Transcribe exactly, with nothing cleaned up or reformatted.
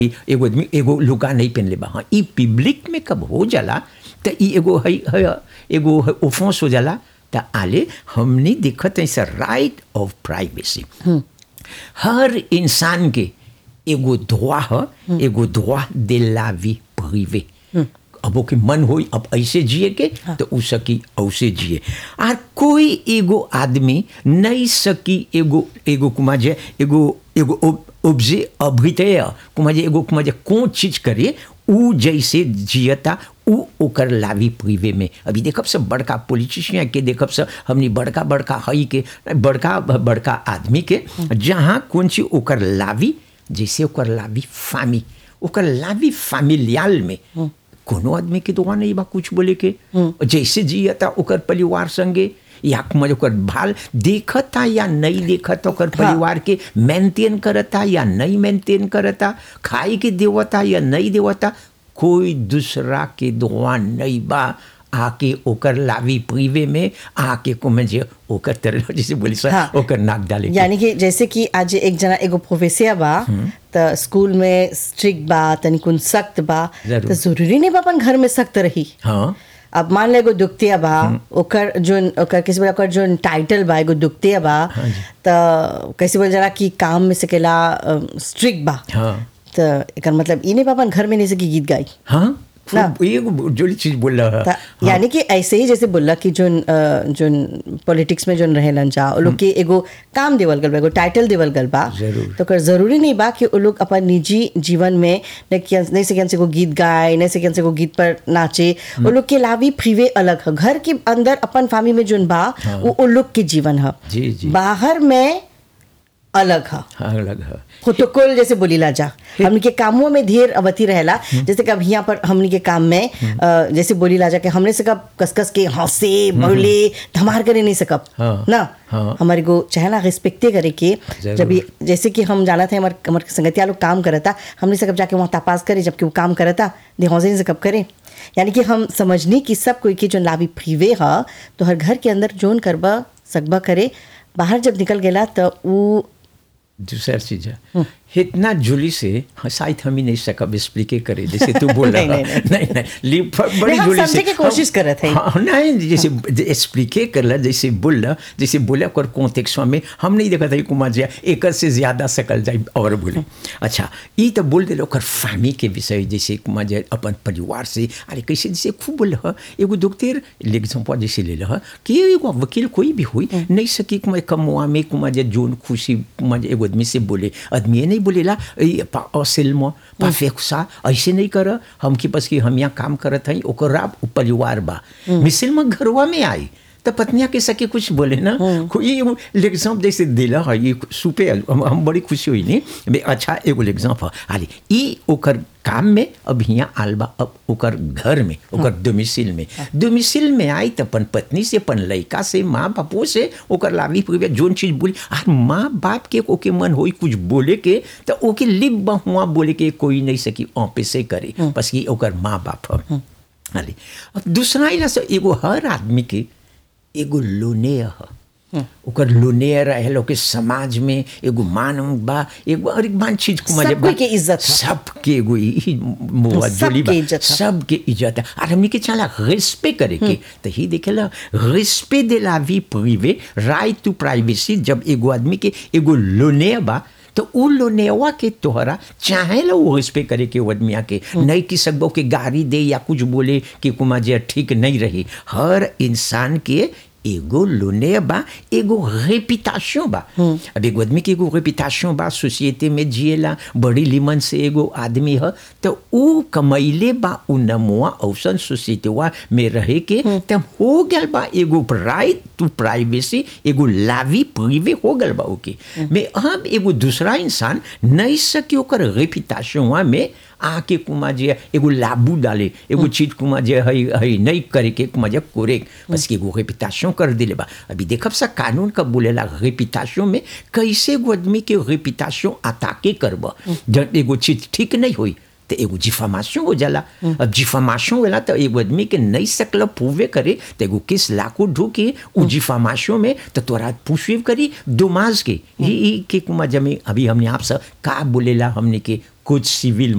एगो आदमी एगो लुगा नहीं पहन ले बा हाँ ई पब्लिक में कब हो जाला त ई एगो है, है एगो ओफेंस हो जाला त आले हमने देखत है सर राइट ऑफ प्राइवेसी हर इंसान के एगो दुआ है एगो दुआ दे ला वी प्रिवे अब ओके मन होई अब ऐसे जिए के हाँ. तो उ सकी ऐसे जिए और कोई एगो आदमी नहीं सकी एगो एगो कुमा जे एगो एगो ऑब्जे अभितय कुमा जे एगो कुमा जे कौन चीज करे उ जैसे जियता उ ओकर लावी प्रिवे में अभी देखब सब बड़का पॉलिटिशियन के देखब सब हमनी बड़का बड़का हई के बड़का बड़का आदमी के जहाँ कौन चीज ओकर लावी जैसे ओकर लावी फामी ओकर लावी फैमिलियल में कोनो आदमी के दुआ नहीं बा कुछ बोले के जैसे जियता ओकर परिवार संगे या कुमार ओकर भाल देखता या नहीं देखता ओकर परिवार के मेंटेन करता या नहीं मेंटेन करता खाई के देवता या नहीं देवता कोई दूसरा के दुआ नहीं बा आके ओकर लावी प्रिवे में आके को में जे ओकर तरह जैसे बोली सर हाँ। ओकर नाक डाले यानी कि जैसे कि आज एक जना एगो प्रोफेसर बा त स्कूल में स्ट्रिक्ट बा तनी कुन सख्त बा त जरूरी नहीं बा अपन घर में सख्त रही हाँ अब मान ले एगो दुखतिया बा ओकर जो ओकर किसी ओकर जो टाइटल बा एगो दुखतिया बा त कैसे बोल जरा कि काम में सकेला स्ट्रिक्ट बा हाँ त एकर मतलब ई नहीं बा अपन घर में नहीं सकी गीत गाई हाँ ना ये जो चीज बोल रहा है यानी कि ऐसे ही जैसे बोला कि जो जो पॉलिटिक्स में जो रहेलन जा वो लोग के एगो काम देवल गल बा एगो टाइटल देवल गल बा तो कर जरूरी नहीं बा कि वो लोग अपन निजी जीवन में नहीं से से को गीत गाए नहीं से से को गीत पर नाचे वो लोग के लावी फ्रीवे अलग है घर के अंदर अपन फैमिली में जो बा वो वो लोग के जीवन है बाहर में अलग है अलग है प्रोटोकॉल जैसे बोली ला जा हमनी के कामों में धीर अवधि रहेला जैसे कब यहाँ पर हमनी के काम में जैसे बोली ला जा के हमने से कब कसकस के हंसे बोले धमार करे नहीं सकब हाँ, ना हाँ, हमारे को चाहे ना रिस्पेक्टे करे के जब जैसे कि हम जाना था हमारे हमारे संगतिया लोग काम करता हमने से कब जाके वहाँ तपास करे जबकि वो काम करता दे हौसे से कब करे यानी कि हम समझनी कि सब कोई की जो लाभी प्रिवे है तो हर घर के अंदर जोन करबा सकबा करे बाहर जब निकल गया तो वो दूसरा चीज है इतना जुली से शायद हम ही नहीं सकब एक्सप्लिके करे जैसे तू बोल रहा नहीं नहीं नहीं बड़ी जुली से की कोशिश कर रहे थे हाँ नहीं जैसे एक्सप्लिके कर ला जैसे बोल रहा जैसे बोला कर कॉन्टेक्स्ट में हम नहीं देखा था कुमार जी एक से ज़्यादा सकल जाए और बोले अच्छा ये तो बोल दे ओकर फैमिली के विषय जैसे कुमार जी अपन परिवार से अरे कैसे जैसे खूब बोल रहा एगो दोस्तर एग्जाम्पल जैसे ले रहा कि एगो वकील कोई भी हुई नहीं सकी कुमार कमुआ में कुमार जी जोन खुशी कुमार एगो आदमी से बोले आदमी नहीं बोलेला असिल्म परफेक्सा ऐसे नहीं कर हम के पास कि हम यहाँ काम करत हई ओकरा परिवार बा मिसिल में घरवा में आई तो पत्निया के सके कुछ बोले ना ये एग्जाम्पल जैसे दिला है ये सुपे हम, हम बड़ी खुशी हुई नहीं अच्छा एगो एग्जाम्पल आली ई ओकर काम में अब यहाँ आलबा अब ओकर घर में ओकर डोमिसिल में डोमिसिल में आई तो अपन पत्नी से अपन लड़का से माँ बापो से ओकर लावी पूरी जोन चीज बोली और माँ बाप के ओके मन होई कुछ बोले के तो ओके लिप बहुआ बोले के कोई नहीं सकी ऑपे से करे बस कि ओकर माँ बाप है अरे अब दूसरा ही ना एगो हर आदमी के एगो लोनेय है ओकर लोनेय रहे के समाज में एगो मान बा एगो और एक मान चीज को मजे सबके इज्जत सबके एगो मोवा जोली बा सबके इज्जत है और हमनी के चला रिस्पेक्ट करे के तो ही देखेला रिस्पेक्ट दे ला वी प्रिवे राइट टू प्राइवेसी जब एगो आदमी के एगो लोनेय बा तो उ लोनेवा के तोहरा चाहे लो वो रिस्पेक्ट करे के आदमिया के नहीं कि सकबो के गाड़ी दे या कुछ बोले कि कुमा जे ठीक नहीं रही हर इंसान के एगो लोने बा एगो रेपुटेशन बा अब एगो आदमी के एगो रेपुटेशन बा सोसाइटी में जिएला बड़ी लिमन से एगो आदमी है तो उ कमैले बा उ नमुआ औसन सोसाइटीवा में रहे के तो हो गल बा एगो राइट टू प्राइवेसी एगो लावी प्रिवे हो गल बा ओके में अब एगो दूसरा इंसान नहीं सके ओकर रेपुटेशन में आके कुमा जे एगो लाबू डाले एगो चीज कुमा जे हई हई नहीं करे के कुमा जे कोरे बस के एगो रेपुटेशन कर दिले बा अभी देखब सा कानून का बोलेला रेपुटेशन में कैसे एगो आदमी के रेपुटेशन अटाके करब जब एगो चीज ठीक नहीं होई तो एगो जिफामेशन हो जाला अब जिफामेशन होला तो एगो आदमी के नहीं सकल प्रूवे करे तो एगो केस लाखों ढूके उ जिफामेशन में तो तोरा पुष्व करी दोमाज के ही के कुमा जमे अभी हमने आपसे का बोलेला हमने के कुछ सिविल